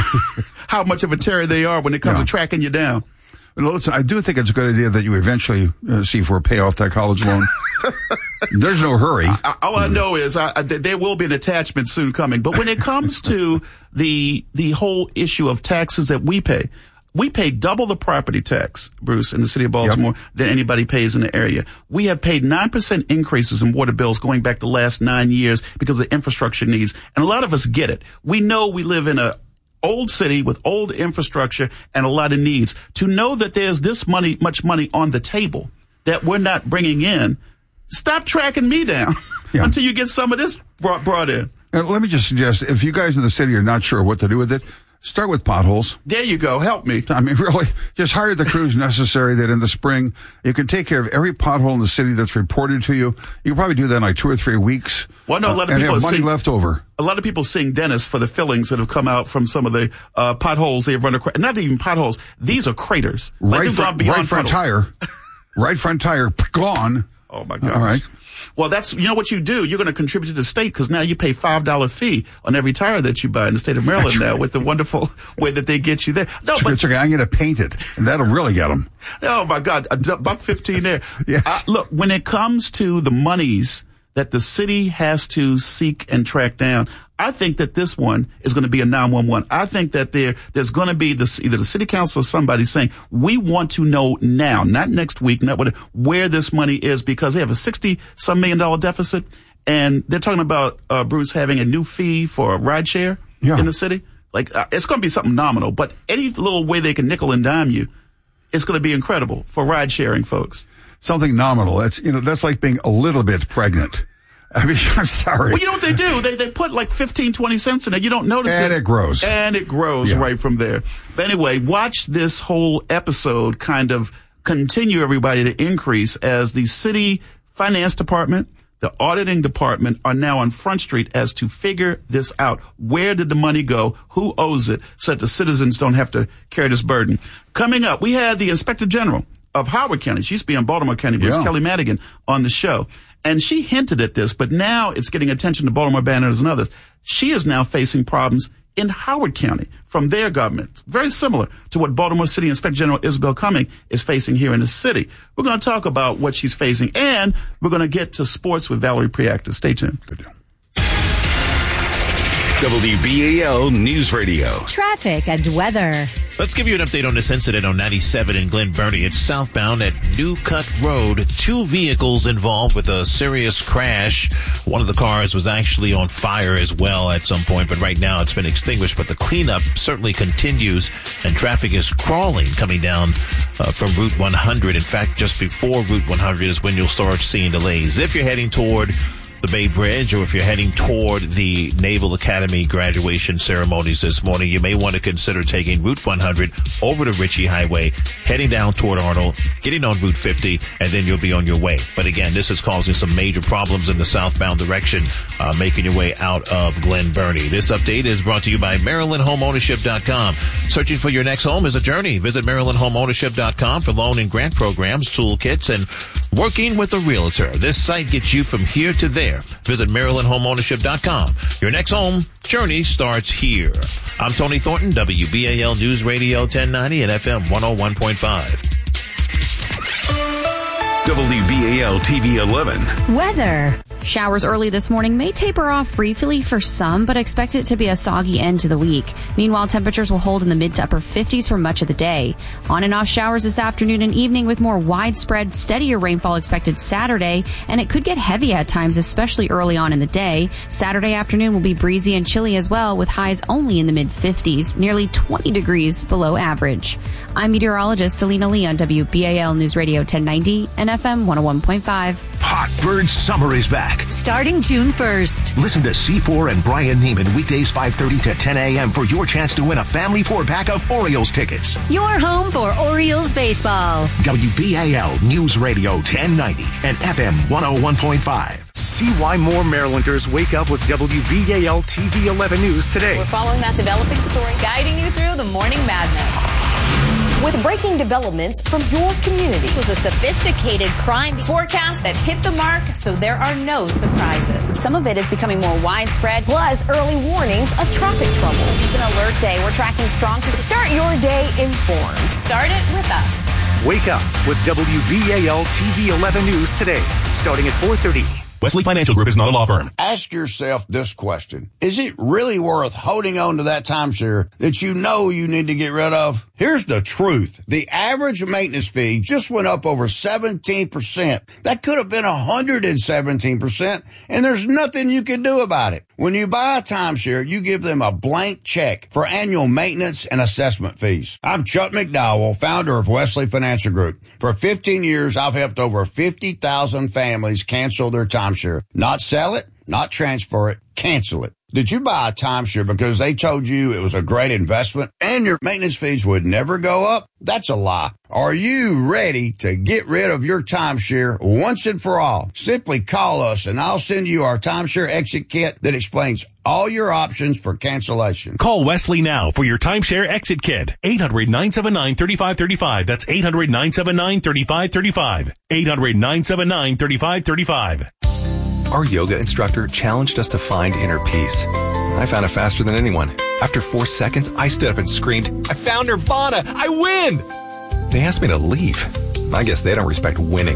how much of a terrier they are when it comes to tracking you down. Well, listen, I do think it's a good idea that you eventually see for pay off that college loan. There's no hurry. All I know is there will be an attachment soon coming. But when it comes to the whole issue of taxes that we pay double the property tax, Bruce, in the city of Baltimore than anybody pays in the area. We have paid 9% increases in water bills going back the last 9 years because of infrastructure needs. And a lot of us get it. We know we live in a old city with old infrastructure and a lot of needs. To know that there's this much money on the table that we're not bringing in, stop tracking me down until you get some of this brought in. And let me just suggest, if you guys in the city are not sure what to do with it, start with potholes. There you go. Help me. I mean, really, just hire the crews necessary that in the spring you can take care of every pothole in the city that's reported to you. You can probably do that in like 2 or 3 weeks. Well, no, a lot of and people have money left over. A lot of people sing Dennis for the fillings that have come out from some of the potholes they have run across. Not even potholes. These are craters. Right front tire. Right front tire gone. Oh, my gosh. All right. Well, that's, what you do. You're going to contribute to the state because now you pay $5 fee on every tire that you buy in the state of Maryland now with the wonderful way that they get you there. No, but it's okay. I'm going to paint it, and that'll really get them. Oh my God, $1.15 there. Yes. Look, when it comes to the monies that the city has to seek and track down, I think that this one is going to be a 911. I think that there's going to be either the city council or somebody saying, we want to know now, not next week, not where this money is, because they have a $60-some million deficit. And they're talking about, Bruce, having a new fee for a rideshare in the city. Like, it's going to be something nominal, but any little way they can nickel and dime you, it's going to be incredible for ride sharing folks. Something nominal. That's like being a little bit pregnant. I mean, I'm sorry. Well, you know what they do? They put like 15, 20 cents in it. You don't notice it. And it grows. And it grows right from there. But anyway, watch this whole episode kind of continue everybody to increase as the city finance department, the auditing department are now on Front Street as to figure this out. Where did the money go? Who owes it? So that the citizens don't have to carry this burden. Coming up, we had the Inspector General of Howard County. She used to be in Baltimore County, but it's Kelly Madigan on the show. And she hinted at this, but now it's getting attention to Baltimore Banners and others. She is now facing problems in Howard County from their government, very similar to what Baltimore City Inspector General Isabel Cumming is facing here in the city. We're going to talk about what she's facing, and we're going to get to sports with Valerie Priacta. Stay tuned. Good deal. WBAL News Radio. Traffic and weather. Let's give you an update on this incident on 97 in Glen Burnie. It's southbound at New Cut Road. 2 vehicles involved with a serious crash. One of the cars was actually on fire as well at some point, but right now it's been extinguished. But the cleanup certainly continues, and traffic is crawling coming down from Route 100. In fact, just before Route 100 is when you'll start seeing delays. If you're heading toward the Bay Bridge, or if you're heading toward the Naval Academy graduation ceremonies this morning, you may want to consider taking Route 100 over to Ritchie Highway, heading down toward Arnold, getting on Route 50, and then you'll be on your way. But again, this is causing some major problems in the southbound direction, making your way out of Glen Burnie. This update is brought to you by MarylandHomeownership.com. Searching for your next home is a journey. Visit MarylandHomeownership.com for loan and grant programs, toolkits, and working with a realtor. This site gets you from here to there. Visit MarylandHomeownership.com. Your next home journey starts here. I'm Tony Thornton, WBAL News Radio 1090 and FM 101.5. WBAL TV 11. Weather. Showers early this morning may taper off briefly for some, but expect it to be a soggy end to the week. Meanwhile, temperatures will hold in the mid to upper 50s for much of the day. On and off showers this afternoon and evening with more widespread, steadier rainfall expected Saturday, and it could get heavy at times, especially early on in the day. Saturday afternoon will be breezy and chilly as well, with highs only in the mid 50s, nearly 20 degrees below average. I'm meteorologist Alina Lee on WBAL News Radio 1090 and FM 101.5. Hotbird Summer is back. Starting June 1st. Listen to C4 and Brian Neiman weekdays 5:30 to 10 a.m. for your chance to win a family 4-pack of Orioles tickets. Your home for Orioles baseball. WBAL News Radio 1090 and FM 101.5. See why more Marylanders wake up with WBAL TV 11 News today. We're following that developing story, guiding you through the morning madness. With breaking developments from your community. It was a sophisticated crime forecast that hit the mark, so there are no surprises. Some of it is becoming more widespread, plus early warnings of traffic trouble. It's an alert day. We're tracking strong to start your day informed. Start it with us. Wake up with WBAL TV 11 News today, starting at 4:30. Wesley Financial Group is not a law firm. Ask yourself this question. Is it really worth holding on to that timeshare that you know you need to get rid of? Here's the truth. The average maintenance fee just went up over 17%. That could have been 117%, and there's nothing you can do about it. When you buy a timeshare, you give them a blank check for annual maintenance and assessment fees. I'm Chuck McDowell, founder of Wesley Financial Group. For 15 years, I've helped over 50,000 families cancel their timeshare. Not sell it, not transfer it, cancel it. Did you buy a timeshare because they told you it was a great investment and your maintenance fees would never go up? That's a lie. Are you ready to get rid of your timeshare once and for all? Simply call us and I'll send you our timeshare exit kit that explains all your options for cancellation. Call Wesley now for your timeshare exit kit. 800-979-3535. That's 800-979-3535. 800-979-3535. Our yoga instructor challenged us to find inner peace. I found it faster than anyone. After 4 seconds, I stood up and screamed, "I found Nirvana! I win!" They asked me to leave. I guess they don't respect winning.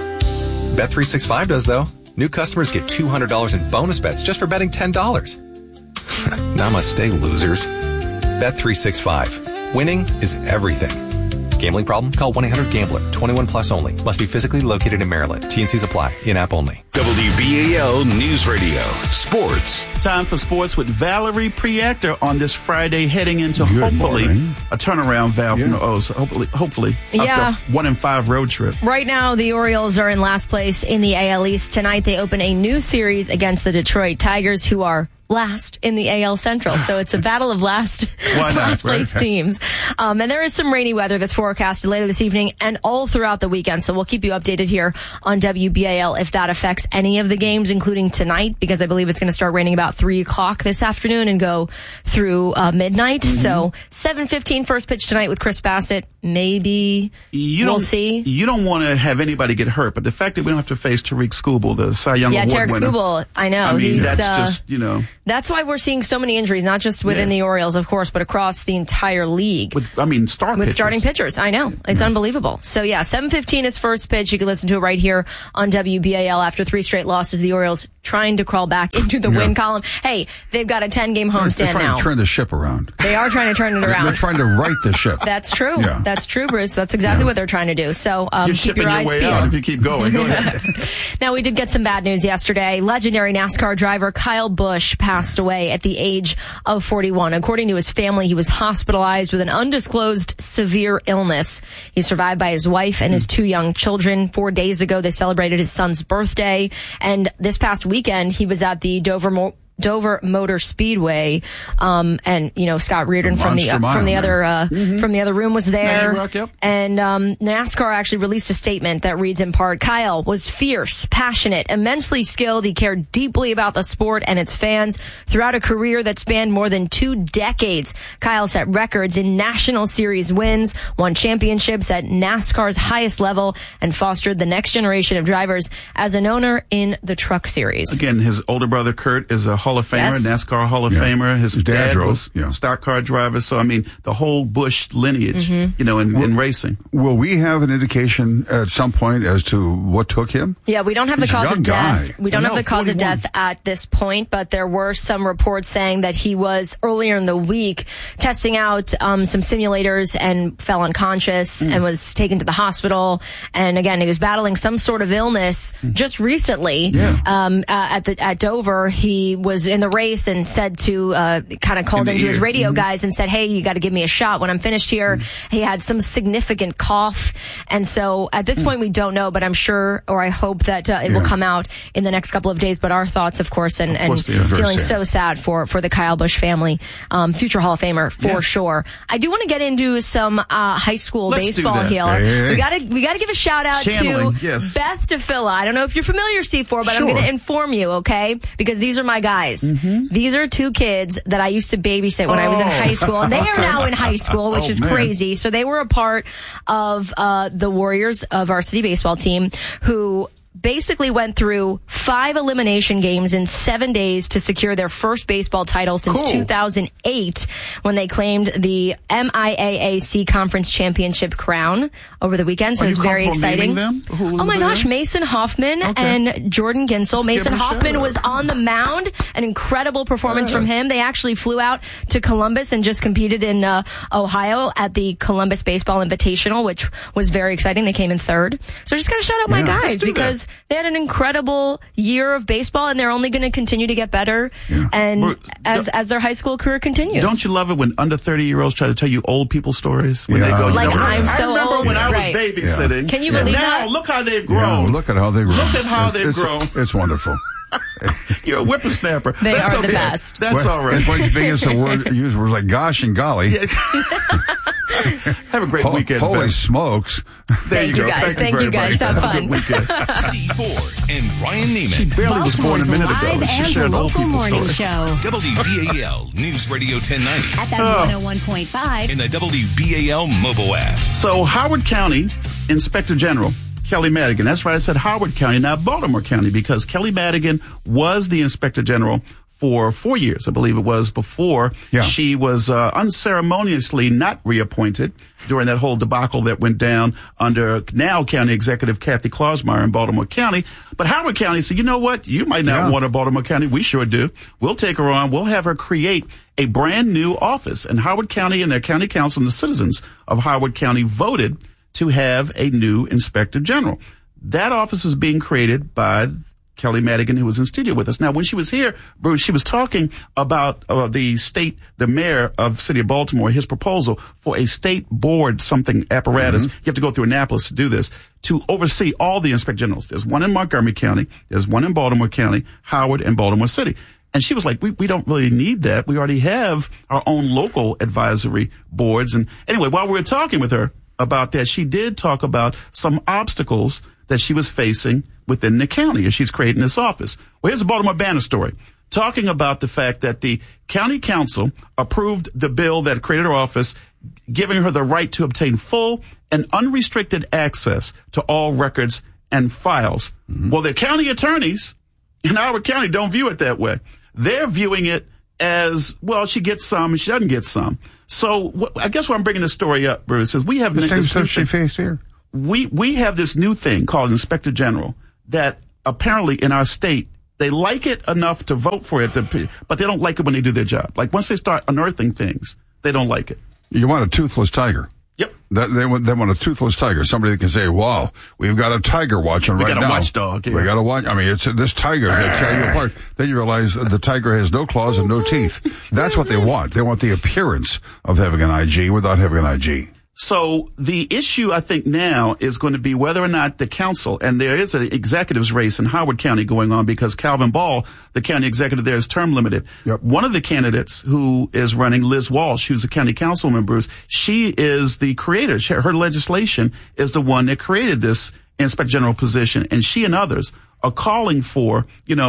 Bet365 does, though. New customers get $200 in bonus bets just for betting $10. Namaste, losers. Bet365. Winning is everything. Gambling problem? Call 1-800-GAMBLER. 21 plus only. Must be physically located in Maryland. T&Cs apply. In-app only. WBAL News Radio. Sports. Time for sports with Valerie Priactor on this Friday, heading into hopefully a turnaround valve from the O's. Hopefully, after 1-5 road trip. Right now, the Orioles are in last place in the AL East. Tonight, they open a new series against the Detroit Tigers, who are last in the AL Central. So it's a battle of last place teams. And there is some rainy weather that's forecasted later this evening and all throughout the weekend. So we'll keep you updated here on WBAL if that affects any of the games, including tonight, because I believe it's going to start raining about 3 o'clock this afternoon and go through midnight. So 7:15 first pitch tonight with Chris Bassett. Maybe we'll see. You don't want to have anybody get hurt, but the fact that we don't have to face Tariq Skubal, the Cy Young Award winner. Tarek Skubal, I know. I mean, that's just, That's why we're seeing so many injuries, not just within the Orioles, of course, but across the entire league. With starting pitchers. I know. It's unbelievable. So, 7:15 is first pitch. You can listen to it right here on WBAL. After 3 straight losses, the Orioles trying to crawl back into the win column. Hey, they've got a 10-game homestand now. They're trying to turn the ship around. They are trying to turn it around. They're trying to right the ship. That's true. Yeah. That's true, Bruce. That's exactly what they're trying to do. So keep your eyes peeled. Out if you keep going. Go ahead. Now, we did get some bad news yesterday. Legendary NASCAR driver Kyle Busch passed away at the age of 41. According to his family, he was hospitalized with an undisclosed severe illness. He's survived by his wife and his 2 young children. 4 days ago, they celebrated his son's birthday. And this past weekend, he was at the Dover Motor Speedway, and Scott Reardon from the other room was there. And NASCAR actually released a statement that reads in part, Kyle was fierce, passionate, immensely skilled. He cared deeply about the sport and its fans throughout a career that spanned more than 2 decades. Kyle set records in National Series wins, won championships at NASCAR's highest level, and fostered the next generation of drivers as an owner in the Truck Series. Again, his older brother Kurt is a Hall of Famer, NASCAR Hall of Famer. His dad was a stock car driver. So, I mean, the whole Busch lineage, in racing. Will we have an indication at some point as to what took him? Yeah, we don't have the cause of death. We don't have the cause of death at this point, but there were some reports saying that he was earlier in the week testing out some simulators and fell unconscious and was taken to the hospital. And again, he was battling some sort of illness just recently. At Dover. He was in the race and said to kind of called into his radio guys and said, hey, you got to give me a shot when I'm finished here. He had some significant cough, and so at this point we don't know, but I'm sure, or I hope that it will come out in the next couple of days. But our thoughts, of course, and feeling so sad for the Kyle Busch family, future Hall of Famer for sure. I do want to get into some high school baseball here. We got to give a shout out to Beth DeFilla. I don't know if you're familiar, C4, but I'm going to inform you, okay? Because these are my guys. These are 2 kids that I used to babysit when I was in high school, and they are now in high school, which is crazy. So they were a part of the Warriors of our city baseball team, who basically went through 5 elimination games in 7 days to secure their first baseball title since 2008, when they claimed the MIAAC Conference Championship crown over the weekend. So it was very exciting. Oh my gosh, Mason Hoffman and Jordan Ginsel. Mason Hoffman was on the mound. An incredible performance from him. They actually flew out to Columbus and just competed in Ohio at the Columbus Baseball Invitational, which was very exciting. They came in 3rd. So just gotta shout out my guys, because they had an incredible year of baseball, and they're only going to continue to get better and as their high school career continues. Don't you love it when under 30-year-olds try to tell you old people stories? When they go, I'm so old. I remember when I was babysitting. Can you believe that? Now, look how they've grown. Look at how they've grown. Look at how they've grown. It's wonderful. You're a whippersnapper. They are the best. That's all right. It's one of the biggest use words like gosh and golly. Have a great weekend. Holy smokes. There you go. Guys. Thank you guys. Have fun. C4 and Ryan Neiman. She barely was born a minute ago. She shared old people stories. Show. WBAL News Radio 1090. At that 101.5. In the WBAL mobile app. So Howard County Inspector General Kelly Madigan. That's right. I said Howard County, not Baltimore County, because Kelly Madigan was the Inspector General for 4 years, I believe it was, before she was unceremoniously not reappointed during that whole debacle that went down under now County Executive Kathy Klausmeyer in Baltimore County. But Howard County said, you know what? You might not want a Baltimore County. We sure do. We'll take her on. We'll have her create a brand new office. And Howard County and their county council and the citizens of Howard County voted to have a new Inspector General. That office is being created by Kelly Madigan, who was in studio with us. Now, when she was here, Bruce, she was talking about the mayor of the city of Baltimore, his proposal for a state board apparatus. You have to go through Annapolis to do this, to oversee all the inspector generals. There's one in Montgomery County, there's one in Baltimore County, Howard, and Baltimore City. And she was like, we don't really need that. We already have our own local advisory boards. And anyway, while we were talking with her about that, she did talk about some obstacles that she was facing within the county as she's creating this office. Well, here's the Baltimore Banner story, talking about the fact that the county council approved the bill that created her office, giving her the right to obtain full and unrestricted access to all records and files. Well, the county attorneys in Howard County don't view it that way. They're viewing it as, well, she gets some and she doesn't get some. So I guess why I'm bringing this story up, Bruce, is we have the same stuff she faced here. We have this new thing called Inspector General that apparently in our state, they like it enough to vote for it, but they don't like it when they do their job. Like once they start unearthing things, they don't like it. You want a toothless tiger. Yep. They want a toothless tiger. Somebody that can say, wow, we've got a tiger watching right now. We got a watchdog. Yeah. We got to watch. I mean, this tiger is going to tear you apart. Then you realize the tiger has no claws and no teeth. That's what they want. They want the appearance of having an IG without having an IG. So the issue, I think, now is going to be whether or not the council, and there is an executives race in Howard County going on because Calvin Ball, the county executive there, is term limited. Yep. One of the candidates who is running, Liz Walsh, who's a county councilwoman, Bruce, she is the creator. Her legislation is the one that created this inspector general position, and she and others are calling for,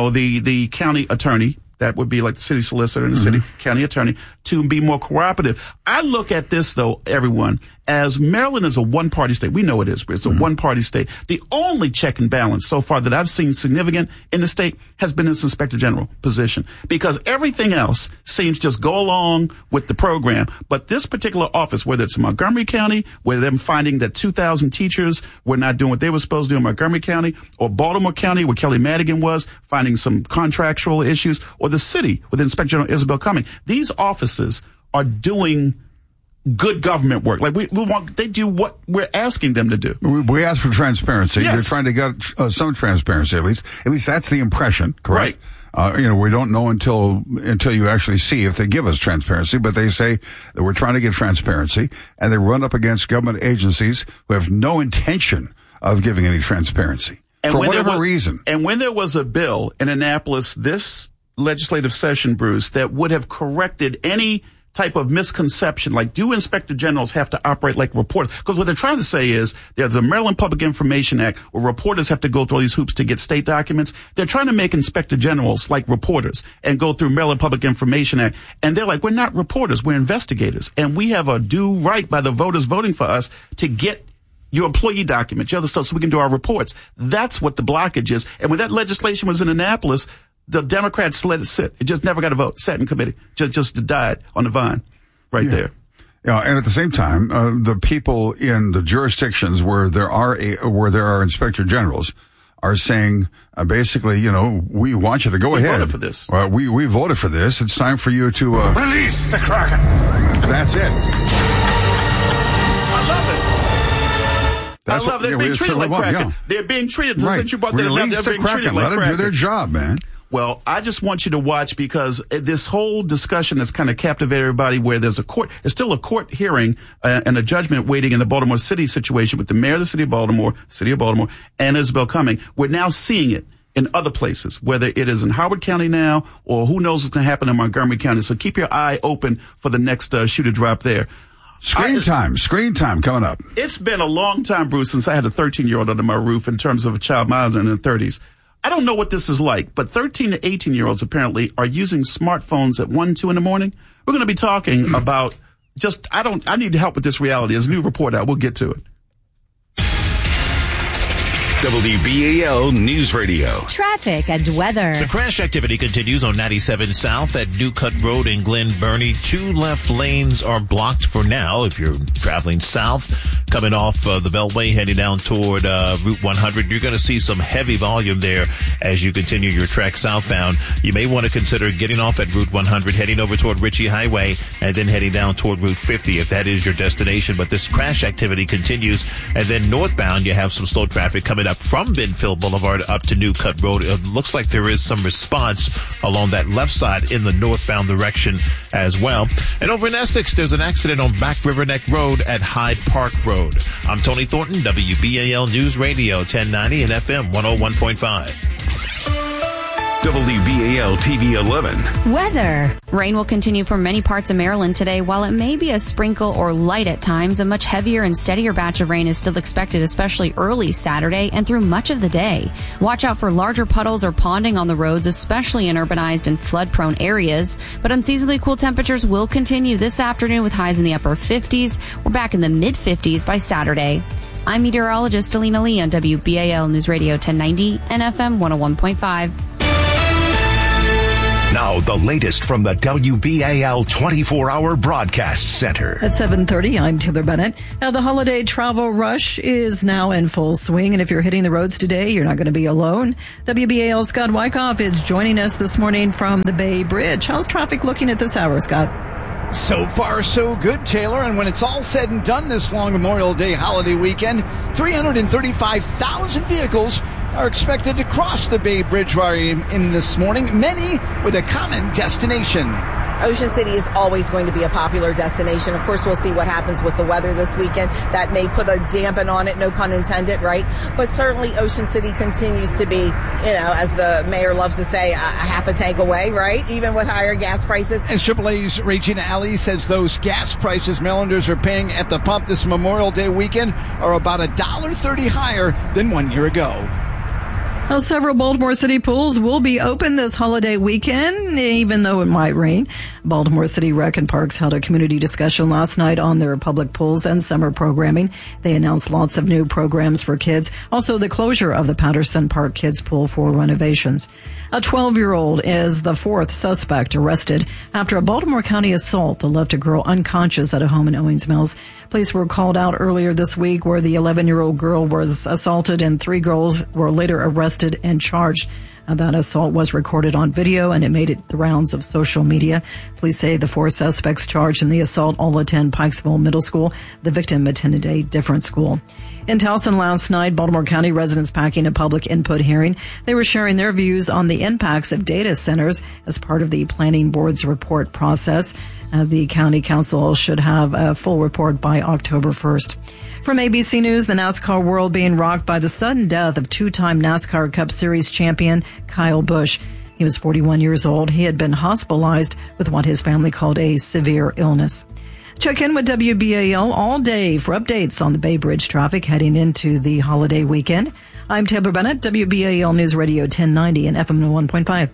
the county attorney, that would be like the city solicitor and the city county attorney, to be more cooperative. I look at this, though, everyone, as Maryland is a one-party state. We know it is, but it's a one-party state. The only check and balance so far that I've seen significant in the state has been this inspector general position, because everything else seems just go along with the program. But this particular office, whether it's in Montgomery County, where them finding that 2,000 teachers were not doing what they were supposed to do in Montgomery County, or Baltimore County, where Kelly Madigan was, finding some contractual issues, or the city with Inspector General Isabel Cumming, these offices are doing good government work. Like they do what we're asking them to do. We ask for transparency. Yes. You're trying to get some transparency, at least that's the impression, correct? Right. We don't know until you actually see if they give us transparency, but they say that we're trying to get transparency, and they run up against government agencies who have no intention of giving any transparency for whatever reason. And when there was a bill in Annapolis this legislative session, Bruce, that would have corrected any type of misconception, like do inspector generals have to operate like reporters? Because what they're trying to say is there's a Maryland Public Information Act where reporters have to go through all these hoops to get state documents. They're trying to make inspector generals like reporters and go through Maryland Public Information Act. And they're like, we're not reporters, we're investigators. And we have a due right by the voters voting for us to get your employee documents, your other stuff, so we can do our reports. That's what the blockage is. And when that legislation was in Annapolis, the Democrats let it sit. It just never got a vote. Sat in committee. Just died on the vine right there. Yeah, and at the same time, the people in the jurisdictions where there are inspector generals are saying, basically, we want you to go ahead. We voted for this. We voted for this. It's time for you to release the Kraken. That's it. I love it. They're being treated like Kraken. Yeah. They're being treated. Since you brought that up, they're being treated like Kraken. Let them do their job, man. Well, I just want you to watch, because this whole discussion has kind of captivated everybody, where there's still a court hearing and a judgment waiting in the Baltimore City situation with the mayor of the city of Baltimore, and Isabel Cumming. We're now seeing it in other places, whether it is in Howard County now, or who knows what's going to happen in Montgomery County. So keep your eye open for the next shoe to drop there. Screen time coming up. It's been a long time, Bruce, since I had a 13-year-old under my roof in terms of a child miles in their 30s. I don't know what this is like, but 13 to 18-year-olds apparently are using smartphones at 1, 2 in the morning. We're going to be talking about I need help with this reality. There's a new report out. We'll get to it. WBAL News Radio. Traffic and weather. The crash activity continues on 97 South at New Cut Road in Glen Burnie. 2 left lanes are blocked for now. If you're traveling south, coming off the Beltway, heading down toward Route 100, you're going to see some heavy volume there as you continue your trek southbound. You may want to consider getting off at Route 100, heading over toward Ritchie Highway, and then heading down toward Route 50 if that is your destination. But this crash activity continues. And then northbound, you have some slow traffic coming up up from Benfield Boulevard up to New Cut Road. It looks like there is some response along that left side in the northbound direction as well. And over in Essex, there's an accident on Back River Neck Road at Hyde Park Road. I'm Tony Thornton, WBAL News Radio 1090 and FM 101.5. WBAL TV 11. Weather. Rain will continue for many parts of Maryland today. While it may be a sprinkle or light at times, a much heavier and steadier batch of rain is still expected, especially early Saturday and through much of the day. Watch out for larger puddles or ponding on the roads, especially in urbanized and flood-prone areas. But unseasonably cool temperatures will continue this afternoon with highs in the upper 50s. We're back in the mid-50s by Saturday. I'm meteorologist Alina Lee on WBAL News Radio 1090 and FM 101.5. Now, the latest from the WBAL 24-hour broadcast center. At 7:30, I'm Taylor Bennett. Now, the holiday travel rush is now in full swing, and if you're hitting the roads today, you're not going to be alone. WBAL's Scott Wyckoff is joining us this morning from the Bay Bridge. How's traffic looking at this hour, Scott? So far, so good, Taylor. And when it's all said and done this long Memorial Day holiday weekend, 335,000 vehicles are expected to cross the Bay Bridge in this morning, many with a common destination. Ocean City is always going to be a popular destination. Of course, we'll see what happens with the weather this weekend. That may put a dampen on it, no pun intended, right? But certainly Ocean City continues to be, as the mayor loves to say, a half a tank away, right? Even with higher gas prices. As AAA's Regina Ali says, those gas prices Marylanders are paying at the pump this Memorial Day weekend are about $1.30 higher than 1 year ago. Well, several Baltimore City pools will be open this holiday weekend, even though it might rain. Baltimore City Rec and Parks held a community discussion last night on their public pools and summer programming. They announced lots of new programs for kids. Also, the closure of the Patterson Park Kids Pool for renovations. A 12-year-old is the fourth suspect arrested after a Baltimore County assault that left a girl unconscious at a home in Owings Mills. Police were called out earlier this week where the 11-year-old girl was assaulted and 3 girls were later arrested and charged. That assault was recorded on video and it made it the rounds of social media. Police say the 4 suspects charged in the assault all attend Pikesville Middle School. The victim attended a different school. In Towson last night, Baltimore County residents packing a public input hearing. They were sharing their views on the impacts of data centers as part of the planning board's report process. The county council should have a full report by October 1st. From ABC News, the NASCAR world being rocked by the sudden death of 2-time NASCAR Cup Series champion Kyle Busch. He was 41 years old. He had been hospitalized with what his family called a severe illness. Check in with WBAL all day for updates on the Bay Bridge traffic heading into the holiday weekend. I'm Taylor Bennett, WBAL News Radio 1090 and FM 101.5.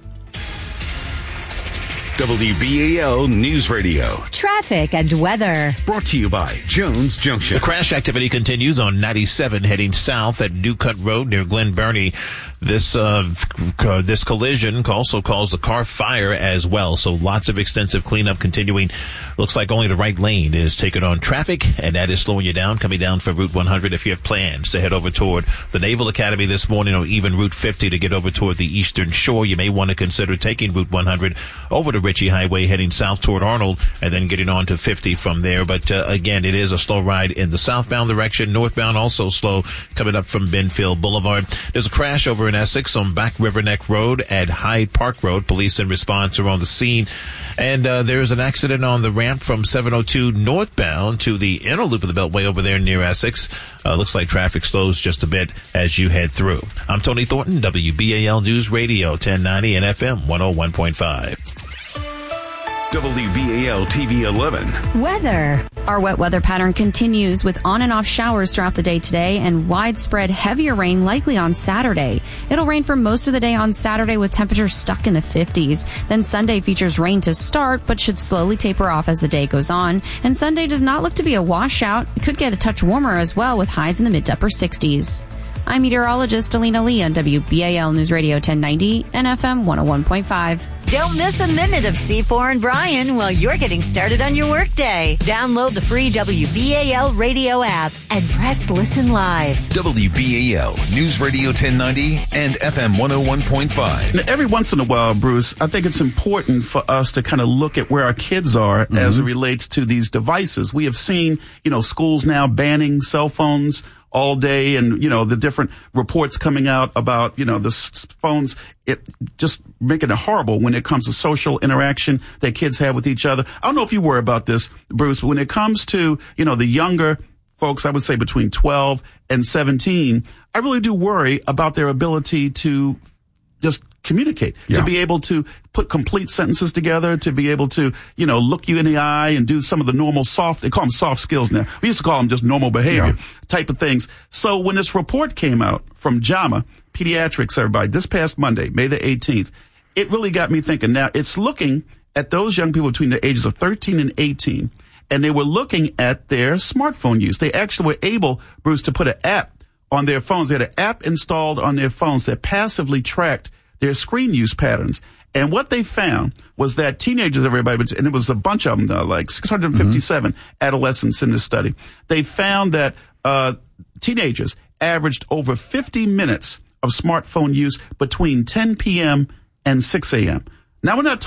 WBAL News Radio. Traffic and weather. Brought to you by Jones Junction. The crash activity continues on 97 heading south at New Cut Road near Glen Burnie. This collision also caused a car fire as well. So lots of extensive cleanup continuing. Looks like only the right lane is taking on traffic, and that is slowing you down coming down for Route 100 if you have plans to head over toward the Naval Academy this morning or even Route 50 to get over toward the Eastern Shore. You may want to consider taking Route 100 over to Ritchie Highway heading south toward Arnold and then getting on to 50 from there. But again, it is a slow ride in the southbound direction. Northbound also slow coming up from Benfield Boulevard. There's a crash over in Essex on Back River Neck Road at Hyde Park Road. Police in response are on the scene. And there's an accident on the ramp from 702 northbound to the inner loop of the Beltway over there near Essex. Looks like traffic slows just a bit as you head through. I'm Tony Thornton, WBAL News Radio 1090 and FM 101.5. WBAL TV 11. Weather. Our wet weather pattern continues with on and off showers throughout the day today and widespread heavier rain likely on Saturday. It'll rain for most of the day on Saturday with temperatures stuck in the 50s. Then Sunday features rain to start but should slowly taper off as the day goes on. And Sunday does not look to be a washout. It could get a touch warmer as well with highs in the mid to upper 60s. I'm meteorologist Alina Lee on WBAL News Radio 1090 and FM 101.5. Don't miss a minute of C4 and Brian while you're getting started on your workday. Download the free WBAL radio app and press listen live. WBAL News Radio 1090 and FM 101.5. Now, every once in a while, Bruce, I think it's important for us to kind of look at where our kids are as it relates to these devices. We have seen, schools now banning cell phones all day, and, the different reports coming out about, the phones, it just making it horrible when it comes to social interaction that kids have with each other. I don't know if you worry about this, Bruce, but when it comes to, the younger folks, I would say between 12 and 17, I really do worry about their ability to just communicate, to be able to put complete sentences together, to be able to, look you in the eye and do some of the normal they call them soft skills now. We used to call them just normal behavior type of things. So when this report came out from JAMA Pediatrics, everybody, this past Monday, May the 18th, it really got me thinking. Now, it's looking at those young people between the ages of 13 and 18, and they were looking at their smartphone use. They actually were able, Bruce, to put an app on their phones. They had an app installed on their phones that passively tracked their screen use patterns. And what they found was that teenagers, everybody, and it was a bunch of them, like 657 adolescents in this study. They found that teenagers averaged over 50 minutes of smartphone use between 10 p.m. and 6 a.m. Now, we're not